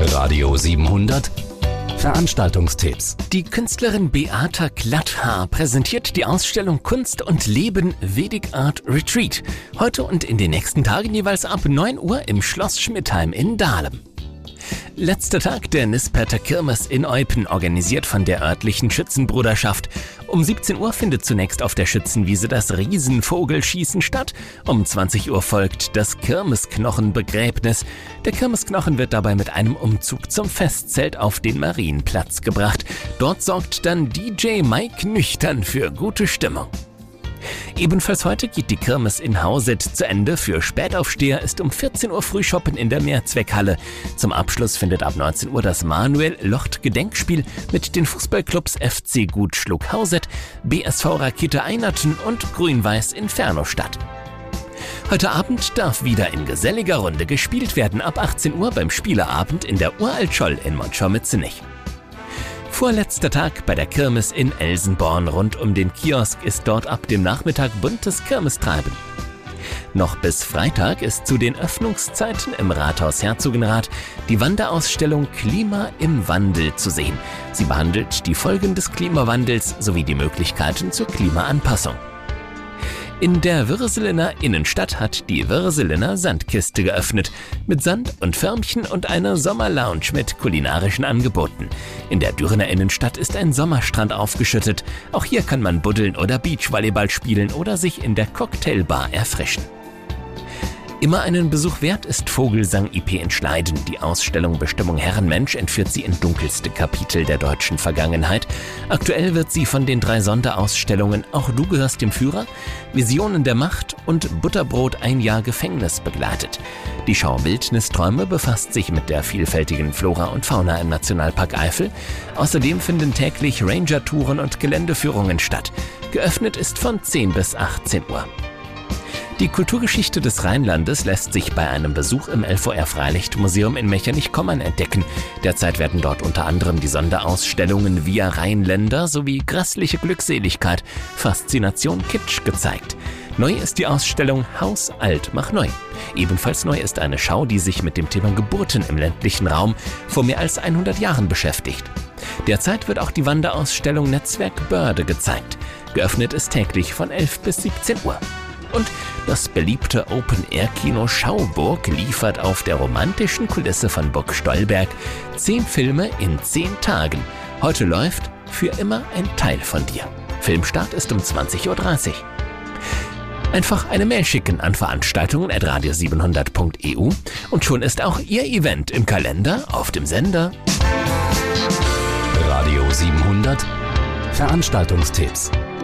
Radio 700 Veranstaltungstipps. Die Künstlerin Beata Glatthaar präsentiert die Ausstellung Kunst und Leben Vedic Art Retreat. Heute und in den nächsten Tagen jeweils ab 9 Uhr im Schloss Schmidheim in Dahlem. Letzter Tag der Nisperter Kirmes in Eupen, organisiert von der örtlichen Schützenbruderschaft. Um 17 Uhr findet zunächst auf der Schützenwiese das Riesenvogelschießen statt. Um 20 Uhr folgt das Kirmesknochenbegräbnis. Der Kirmesknochen wird dabei mit einem Umzug zum Festzelt auf den Marienplatz gebracht. Dort sorgt dann DJ Mike Nüchtern für gute Stimmung. Ebenfalls heute geht die Kirmes in Hauset zu Ende. Für Spätaufsteher ist um 14 Uhr Frühschoppen in der Mehrzweckhalle. Zum Abschluss findet ab 19 Uhr das Manuel-Locht-Gedenkspiel mit den Fußballclubs FC Gutschluck Hauset, BSV Rakete Einerten und Grün-Weiß Inferno statt. Heute Abend darf wieder in geselliger Runde gespielt werden, ab 18 Uhr beim Spieleabend in der Uraltscholl in Montschau-Mützenich. Vorletzter Tag bei der Kirmes in Elsenborn. Rund um den Kiosk ist dort ab dem Nachmittag buntes Kirmestreiben. Noch bis Freitag ist zu den Öffnungszeiten im Rathaus Herzogenrath die Wanderausstellung Klima im Wandel zu sehen. Sie behandelt die Folgen des Klimawandels sowie die Möglichkeiten zur Klimaanpassung. In der Würselener Innenstadt hat die Würselener Sandkiste geöffnet. Mit Sand und Förmchen und einer Sommerlounge mit kulinarischen Angeboten. In der Dürener Innenstadt ist ein Sommerstrand aufgeschüttet. Auch hier kann man buddeln oder Beachvolleyball spielen oder sich in der Cocktailbar erfrischen. Immer einen Besuch wert ist Vogelsang IP in Schleiden. Die Ausstellung Bestimmung Herrenmensch entführt sie in dunkelste Kapitel der deutschen Vergangenheit. Aktuell wird sie von den 3 Sonderausstellungen Auch du gehörst dem Führer, Visionen der Macht und Butterbrot ein Jahr Gefängnis begleitet. Die Schau Wildnisträume befasst sich mit der vielfältigen Flora und Fauna im Nationalpark Eifel. Außerdem finden täglich Ranger-Touren und Geländeführungen statt. Geöffnet ist von 10 bis 18 Uhr. Die Kulturgeschichte des Rheinlandes lässt sich bei einem Besuch im LVR Freilichtmuseum in Mechernich-Kommern entdecken. Derzeit werden dort unter anderem die Sonderausstellungen Via Rheinländer sowie Grässliche Glückseligkeit, Faszination Kitsch gezeigt. Neu ist die Ausstellung Haus alt mach neu. Ebenfalls neu ist eine Schau, die sich mit dem Thema Geburten im ländlichen Raum vor mehr als 100 Jahren beschäftigt. Derzeit wird auch die Wanderausstellung Netzwerk Börde gezeigt. Geöffnet ist täglich von 11 bis 17 Uhr. Und das beliebte Open-Air-Kino Schauburg liefert auf der romantischen Kulisse von Burg Stolberg 10 Filme in 10 Tagen. Heute läuft Für immer ein Teil von dir. Filmstart ist um 20.30 Uhr. Einfach eine Mail schicken an veranstaltungen@radio700.eu und schon ist auch Ihr Event im Kalender auf dem Sender. Radio 700 Veranstaltungstipps.